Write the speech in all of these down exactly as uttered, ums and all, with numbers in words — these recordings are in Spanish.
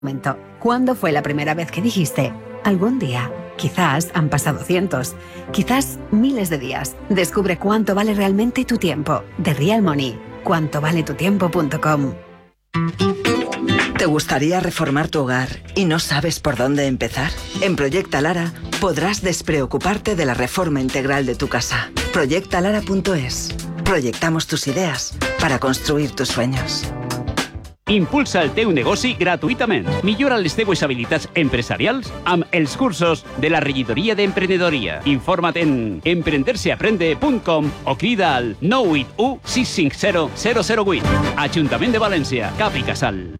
momento. ¿Cuándo fue la primera vez que dijiste, algún día? Quizás han pasado cientos, quizás miles de días. Descubre cuánto vale realmente tu tiempo. The Real Money. cuánto vale tu tiempo punto com. ¿Te gustaría reformar tu hogar y no sabes por dónde empezar? En Proyecta Lara podrás despreocuparte de la reforma integral de tu casa. proyecta lara punto es. Proyectamos tus ideas para construir tus sueños. Impulsa el teu negoci gratuïtament. Millora les teues habilitats empresarials amb els cursos de la regidoria d'emprenedoria. Informa't en emprenderseaprende punt com o crida al nou vuit u sis cinc zero zero zero vuit. Ajuntament de València, Cap i Casal.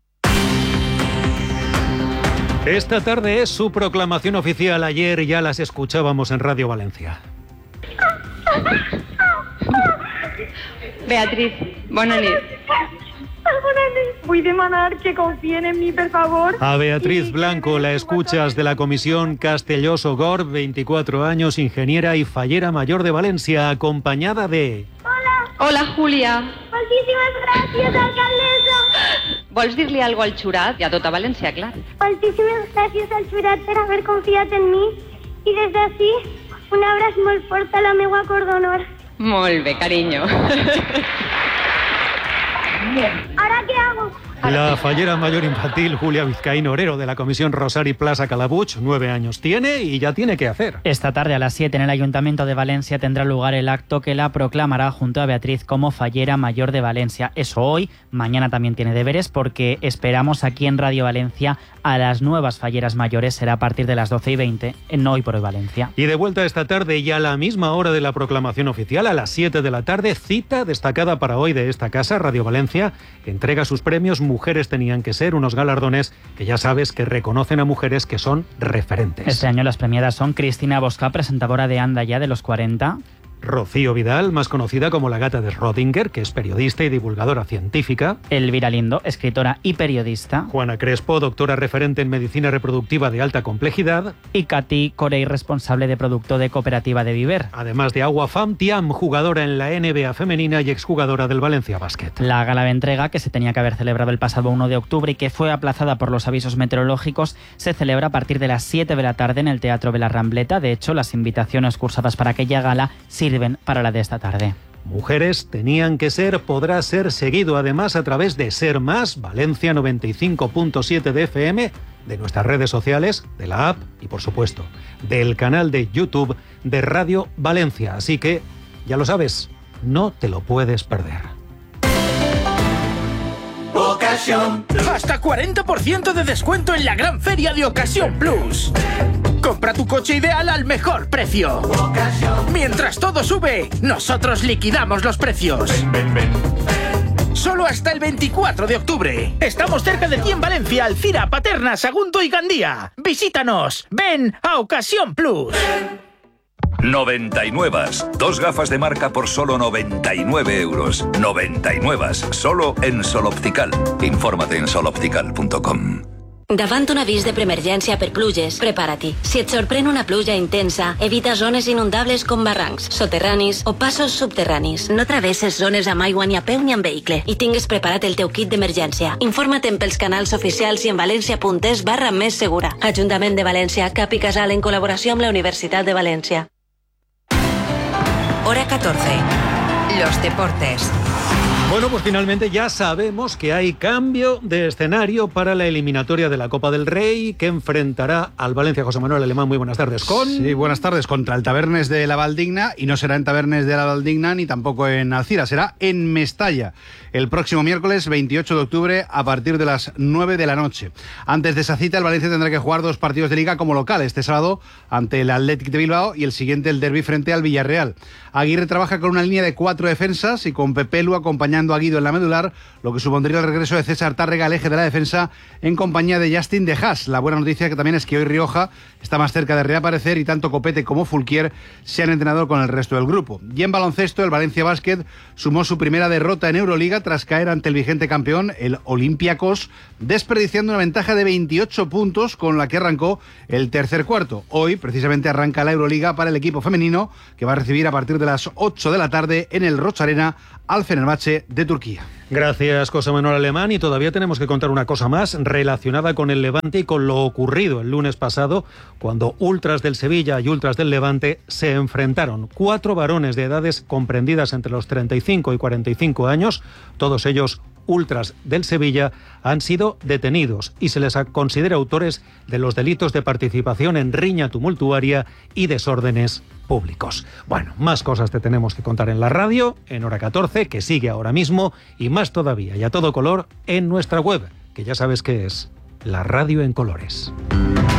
Esta tarde es su proclamación oficial. Ayer ya las escuchábamos en Radio Valencia. Beatriz, bona nit. Vull demanar que confíen en mí, por favor. A Beatriz Blanco la escuchas de la Comisión Castelló-Sogor, veinticuatro años, ingeniera y fallera mayor de Valencia, acompañada de... Hola. Hola, Julia. Moltíssimes gràcies, alcaldessa. Vols dir-li alguna cosa al xurat i a tota València, clar? Moltíssimes gràcies al xurat per haver confiat en mi i des d'ací un abraç molt fort a la meua cor d'honor. Molt bé, carinyo. ¿Ahora qué hago? La fallera mayor infantil Julia Vizcaíno Orero de la Comisión Rosari Plaza Calabuch, nueve años tiene y ya tiene que hacer. Esta tarde a las siete en el Ayuntamiento de Valencia tendrá lugar el acto que la proclamará junto a Beatriz como fallera mayor de Valencia. Eso hoy, mañana también tiene deberes porque esperamos aquí en Radio Valencia a las nuevas falleras mayores. Será a partir de las doce y veinte en Hoy por Hoy Valencia. Y de vuelta esta tarde y a la misma hora de la proclamación oficial, a las siete de la tarde, cita destacada para hoy de esta casa, Radio Valencia, entrega sus premios Mujeres tenían que ser, unos galardones que ya sabes que reconocen a mujeres que son referentes. Este año las premiadas son Cristina Bosca, presentadora de Anda Ya de los cuarenta. Rocío Vidal, más conocida como la gata de Schrödinger, que es periodista y divulgadora científica. Elvira Lindo, escritora y periodista. Juana Crespo, doctora referente en medicina reproductiva de alta complejidad. Y Katy Corey, responsable de producto de Cooperativa de Viver. Además de Agua Fam Tiam, jugadora en la N B A femenina y exjugadora del Valencia Basket. La gala de entrega, que se tenía que haber celebrado el pasado uno de octubre y que fue aplazada por los avisos meteorológicos, se celebra a partir de las siete de la tarde en el Teatro de la Rambleta. De hecho, las invitaciones cursadas para aquella gala sirven para la de esta tarde. Mujeres tenían que ser, podrá ser seguido además a través de Ser Más, Valencia noventa y cinco punto siete de F M, de nuestras redes sociales, de la app y por supuesto del canal de YouTube de Radio Valencia. Así que, ya lo sabes, no te lo puedes perder. Ocasión. Hasta cuarenta por ciento de descuento en la gran feria de Ocasión Plus. Compra tu coche ideal al mejor precio. Ocasión. Mientras todo sube, nosotros liquidamos los precios. Ven, ven, ven. Solo hasta el veinticuatro de octubre. Estamos cerca de ti en Valencia, Alcira, Paterna, Sagunto y Gandía. Visítanos. Ven a Ocasión Plus. noventa y nueve. Dos gafas de marca por solo noventa y nueve euros. noventa y nueve. Solo en Sol Optical. Infórmate en sol optical punto com. Davant un avís de preemergència per pluges, prepara-t'hi. Si et sorprèn una pluja intensa, evita zones inundables com barrancs, soterranis o passos subterranis. No travesses zones amb aigua ni a peu ni amb vehicle i tingues preparat el teu kit d'emergència. Informa't pels canals oficials i en valencia.es barra més segura. Ajuntament de València, Cap i Casal en col·laboració amb la Universitat de València. Hora catorce. Los deportes. Bueno, pues finalmente ya sabemos que hay cambio de escenario para la eliminatoria de la Copa del Rey que enfrentará al Valencia. José Manuel Alemán, muy buenas tardes. Con... Sí, buenas tardes. Contra el Tabernes de la Valdigna, y no será en Tabernes de la Valdigna ni tampoco en Alcira, será en Mestalla el próximo miércoles veintiocho de octubre a partir de las nueve de la noche. Antes de esa cita, el Valencia tendrá que jugar dos partidos de Liga como local, este sábado ante el Athletic de Bilbao y el siguiente el derbi frente al Villarreal. Aguirre trabaja con una línea de cuatro defensas y con Pepe Lu acompañando a Guido en la medular, lo que supondría el regreso de César Tárrega al eje de la defensa en compañía de Justin de Haas. La buena noticia que también es que hoy Rioja está más cerca de reaparecer y tanto Copete como Fulquier se han entrenado con el resto del grupo. Y en baloncesto, el Valencia Basket sumó su primera derrota en Euroliga tras caer ante el vigente campeón, el Olympiacos, desperdiciando una ventaja de veintiocho puntos con la que arrancó el tercer cuarto. Hoy, precisamente, arranca la Euroliga para el equipo femenino, que va a recibir a partir de las ocho de la tarde en el Roch Arena al Fenerbahce de Turquía. Gracias, José Manuel Alemán. Y todavía tenemos que contar una cosa más relacionada con el Levante y con lo ocurrido el lunes pasado, cuando ultras del Sevilla y ultras del Levante se enfrentaron. Cuatro varones de edades comprendidas entre los treinta y cinco y cuarenta y cinco años, todos ellos ultras del Sevilla, han sido detenidos y se les considera autores de los delitos de participación en riña tumultuaria y desórdenes públicos. Bueno, más cosas te tenemos que contar en la radio, en Hora catorce, que sigue ahora mismo, y más todavía, y a todo color, en nuestra web, que ya sabes que es La Radio en Colores.